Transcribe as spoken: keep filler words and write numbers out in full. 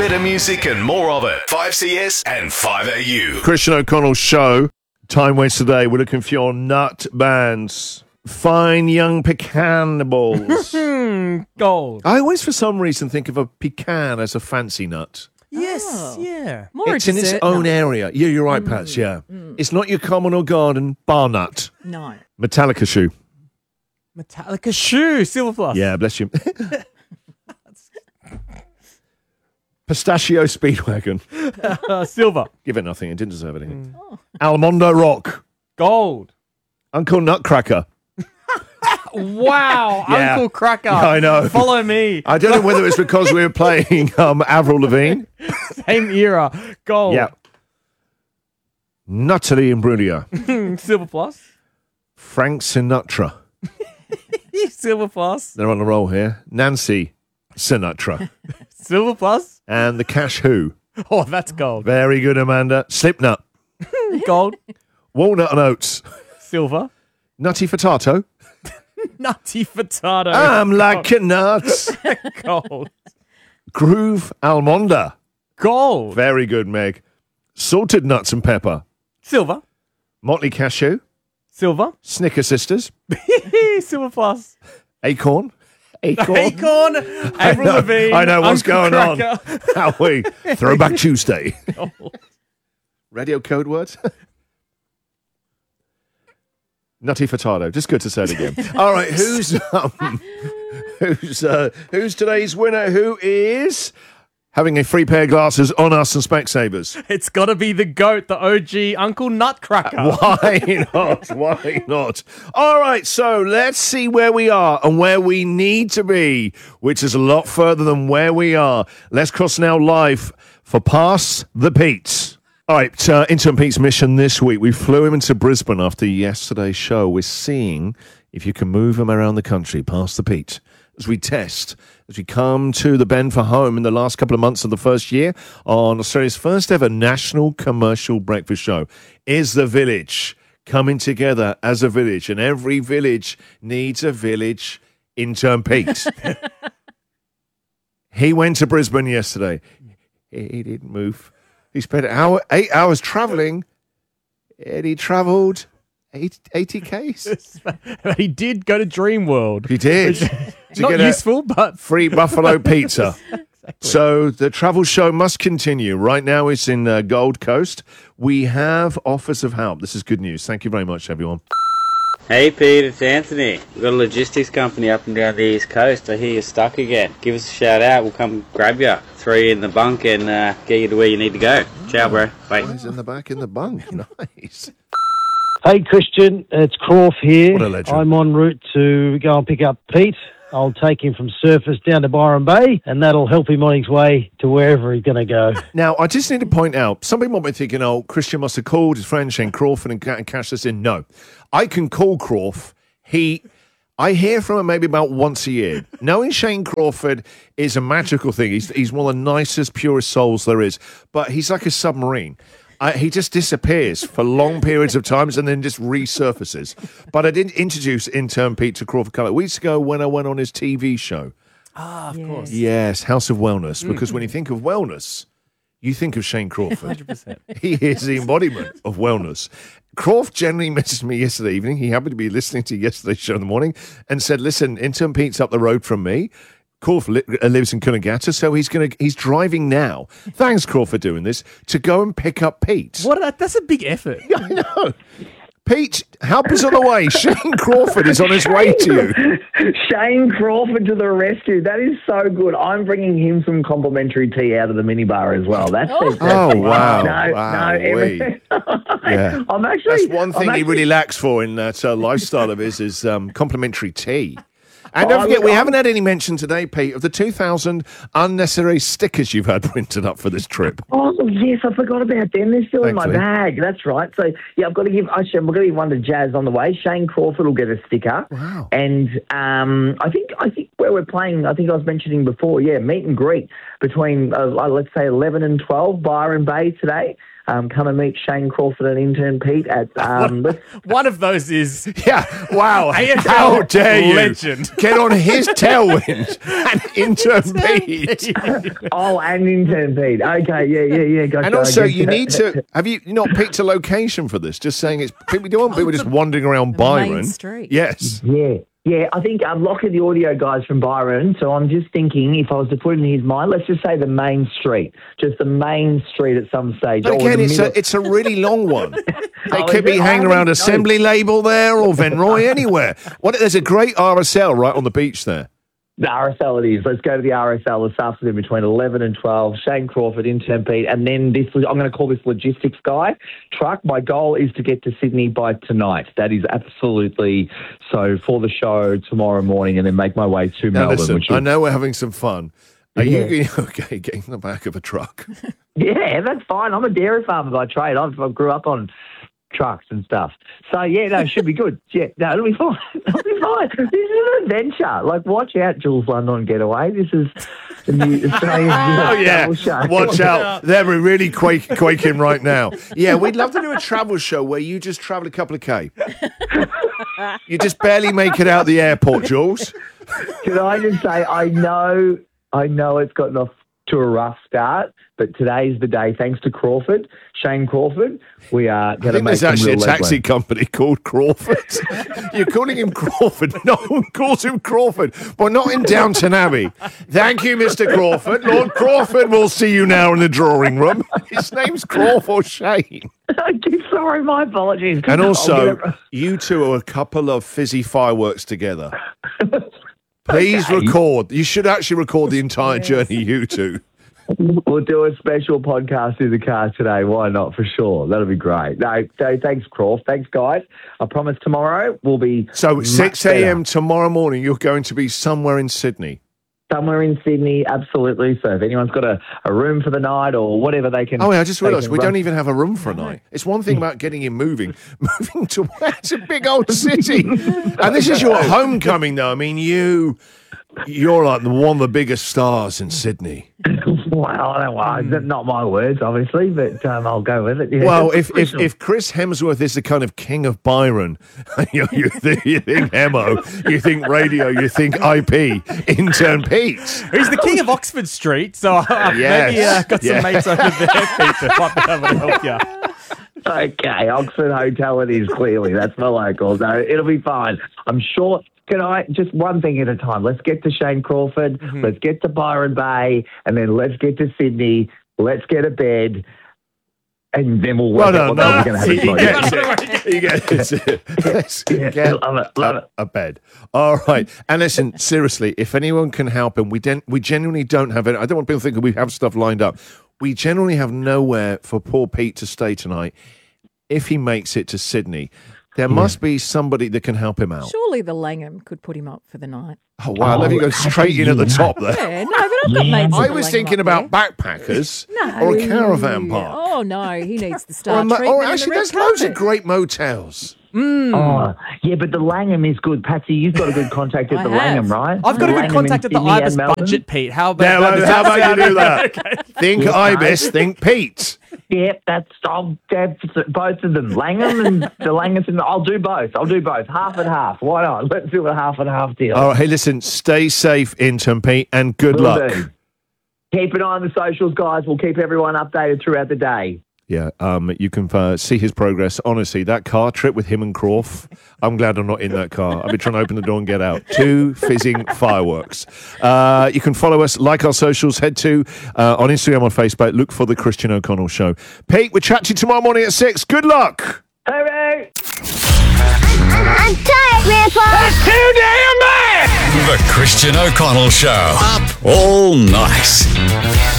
bit of music and more of it. five C S and five A U. Christian O'Connell's show. Time waits today. We're looking for your nut bands. Fine young pecan balls. Gold. I always, for some reason, think of a pecan as a fancy nut. Yes, Oh. yeah. More It's in its dessert own nut. area. Yeah, you're right, Pats, yeah. It's not your common or garden bar nut. No. Metallica shoe. Metallica shoe, Silver Plus. Yeah, bless you. Pistachio Speedwagon. Uh, silver. Give it nothing. It didn't deserve anything. Almondo Rock. Gold. Uncle Nutcracker. Wow, Yeah. Uncle Cracker. Yeah, I know. Follow me. I don't know whether it's because we were playing um, Avril Lavigne. Same era. Gold. Yeah. Natalie Imbruglia. Silver Plus. Frank Sinatra. Silver Plus. They're on the roll here. Nancy Sinatra. Silver Plus. And the Cash Who. Oh, that's gold. Very good, Amanda. Slipknot. Gold. Walnut and Oats. Silver. Nutty Fatato. Nutty Furtado. I'm like a nut. Gold. Groove Almonda. Gold. Very good, Meg. Salted Nuts and Pepper. Silver. Motley Cashew. Silver. Snicker Sisters. Silver Plus. Acorn. Acorn. Acorn. Avril know- Lavigne. I know what's Uncle going on. Cracker. How we? Throwback Tuesday. Radio code words. Nutty Furtado. Just good to say it again. All right, who's um, who's uh, who's today's winner? Who is having a free pair of glasses on us and Specsavers? It's got to be the GOAT, the O G Uncle Nutcracker. Why not? Why not? All right, so let's see where we are and where we need to be, which is a lot further than where we are. Let's cross now live for Pass the Pete. All right, uh, Intern Pete's mission this week. We flew him into Brisbane after yesterday's show. We're seeing if you can move him around the country, past the Pete, as we test, as we come to the bend for home in the last couple of months of the first year on Australia's first ever national commercial breakfast show. Is the village coming together as a village? And every village needs a village Intern Pete. He went to Brisbane yesterday. He didn't move. He spent an hour, eight hours travelling, and he travelled eighty Ks. He did go to Dream World. He did. To Not get a useful, but free buffalo pizza. So the travel show must continue. Right now it's in uh, Gold Coast. We have offers of help. This is good news. Thank you very much, everyone. Hey Pete, it's Anthony. We've got a logistics company up and down the East Coast. I hear you're stuck again. Give us a shout out. We'll come grab you. Throw you in the bunk and uh, get you to where you need to go. Ciao, bro. Bye. He's in the back in the bunk. Nice. Hey Christian, it's Croft here. What a legend. I'm en route to go and pick up Pete. I'll take him from Surfers down to Byron Bay, and that'll help him on his way to wherever he's going to go. Now, I just need to point out, some people might be thinking, oh, Christian must have called his friend Shane Crawford and, ca- and cashed this in. No. I can call Crawford. He... I hear from him maybe about once a year. Knowing Shane Crawford is a magical thing. He's, he's one of the nicest, purest souls there is. But he's like a submarine. Uh, he just disappears for long periods of times and then just resurfaces. But I did introduce Intern Pete to Crawford a couple of weeks ago when I went on his T V show. ah, of course. Yes, House of Wellness. Because when you think of wellness, you think of Shane Crawford. one hundred percent. He is the embodiment of wellness. Croft generally messaged me yesterday evening. He happened to be listening to yesterday's show in the morning and said, listen, Intern Pete's up the road from me. Croft li- lives in Coolangatta, so he's gonna he's driving now. Thanks, Croft, for doing this, to go and pick up Pete. What? A, that's a big effort. I know. Pete, help us on the way. Shane Crawford is on his way to you. Shane Crawford to the rescue. That is so good. I'm bringing him some complimentary tea out of the minibar as well. That's Oh. Oh, wow. No, wow. no, everything. Yeah. I'm actually. That's one thing I'm he actually, really lacks for in that uh, lifestyle of his is um, complimentary tea. And Oh, don't forget, look, we I'm- haven't had any mention today, Pete, of the two thousand unnecessary stickers you've had printed up for this trip. Oh yes, I forgot about them. They're still in my Thankfully. bag. That's right. So yeah, I've got to give. Actually, I'm going to give one to Jazz on the way. Shane Crawford will get a sticker. Wow. And um, I think I think where we're playing, I think I was mentioning before. Yeah, meet and greet between uh, let's say eleven and twelve, Byron Bay today. um, come and meet Shane Crawford and intern Pete at. Um, let's- One of those is Yeah, wow. A F L How dare you? legend. Get on his tailwind and intern Pete. oh, and intern Pete. Okay, yeah, yeah, yeah. Gotcha. And also, I get you that. need to, have you not picked a location for this? Just saying it's, we don't want people just wandering around The main Byron. street. Yes. Yeah. Yeah, I think I'm locking the audio guys from Byron, so I'm just thinking if I was to put it in his mind, let's just say the main street, just the main street at some stage. But or again, the it's middle. a, it's a really long one. They Oh, could is be it? hanging I around didn't know. Assembly Label there or Venroy, anywhere. What, there's a great R S L right on the beach there. The R S L it is. Let's go to the R S L this afternoon between eleven and twelve. Shane Crawford, intern Pete, and then this, I'm going to call this logistics guy. Truck, my goal is to get to Sydney by tonight. That is absolutely so for the show tomorrow morning and then make my way to Now Melbourne. listen, which I is, know we're having some fun. Are Yeah. you getting, okay, getting in the back of a truck? Yeah, that's fine. I'm a dairy farmer by trade. I've, I grew up on trucks and stuff. So, yeah, no, it should be good. Yeah, no, it'll be fine. It'll be fine. This is an adventure. Like, watch out, Jules London Getaway. This is the new Australian Oh, yeah. travel show. Watch out. They're really quake, quaking right now. Yeah, we'd love to do a travel show where you just travel a couple of K. You just barely make it out the airport, Jules. Can I just say, I know, I know it's gotten off to a rough start, but today's the day. Thanks to Crawford, Shane Crawford, we are I going to think make there's some actually a real taxi legwork. company called Crawford. You're calling him Crawford. No one calls him Crawford. But not in Downton Abbey. Thank you, Mister Crawford. Lord Crawford will see you now in the drawing room. His name's Crawford Shane. Sorry, my apologies. And I'll also, get it- you two are a couple of fizzy fireworks together. Please Okay. record. You should actually record the entire journey, you two. We'll do a special podcast in the car today. Why not? For sure. That'll be great. No, so thanks, Croft. Thanks, guys. I promise tomorrow we'll be So much six better. a.m. tomorrow morning, you're going to be somewhere in Sydney. Somewhere in Sydney, absolutely. So if anyone's got a, a room for the night or whatever they can... Oh, yeah, I just they realised can we run- don't even have a room for a night. It's one thing about getting him moving. Moving to where? It's a big old city. And this is your homecoming, though. I mean, you... You're like the- one of the biggest stars in Sydney. Well, I don't know. Not my words, obviously, but um, I'll go with it. Yeah. Well, if, if if Chris Hemsworth is the kind of king of Byron, you, you, think, you think Hemo, you think radio, you think I P, intern Pete. He's the king of Oxford Street, so uh, Yes, maybe uh, got some yes. mates over there, Peter. Might be able to help you. Okay, Oxford Hotel it is, clearly. That's my local. So it'll be fine. I'm sure. Can I, just one thing at a time. Let's get to Shane Crawford. Mm-hmm. Let's get to Byron Bay. And then let's get to Sydney. Let's get a bed. And then we'll work Well, out no, what no. we're going to have. He a gets smoke. it. He gets it. Let's Yeah, get love it, love a, it. a bed. All right. And listen, seriously, if anyone can help him, we, den- we genuinely don't have it. I don't want people thinking we have stuff lined up. We generally have nowhere for poor Pete to stay tonight if he makes it to Sydney. There must be somebody that can help him out. Surely the Langham could put him up for the night. Oh, wow. Let me go straight in at the top there. Yeah, no, but I've got mates. I at the was Langham thinking up about there. backpackers No. or a caravan park. Oh, no, he needs the Or, star a mo- treatment or and the actually, red there's loads of carpet. great motels. Oh, yeah, but the Langham is good. Patsy, you've got a good contact at I the have. Langham, right? I've got a good Langham in contact at the Sydney and Ibis Melbourne. budget, Pete. How about, Now, does how that about you sound? do that? Okay. Think Yeah, Ibis, think Pete. Yep, that's I'll that's both of them, Langham and the Langham. And I'll do both. I'll do both, half and half. Why not? Let's do a half and half deal. All right, hey, listen, stay safe, intern Pete, and good Will luck. do. Keep an eye on the socials, guys. We'll keep everyone updated throughout the day. Yeah, um, you can uh, see his progress. Honestly, that car trip with him and Croft, I'm glad I'm not in that car. I've been trying to open the door and get out. Two fizzing fireworks. Uh, you can follow us, like our socials, head to uh, on Instagram or Facebook, look for The Christian O'Connell Show. Pete, we'll chat to you tomorrow morning at six. Good luck. Hooray! I'm tired, Grandpa. The Christian O'Connell Show. Up all night.